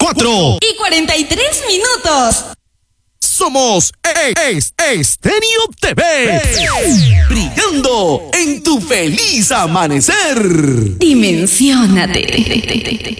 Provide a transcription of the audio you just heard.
4:43. Somos Estéreo TV, brillando en tu feliz amanecer. Dimensiónate.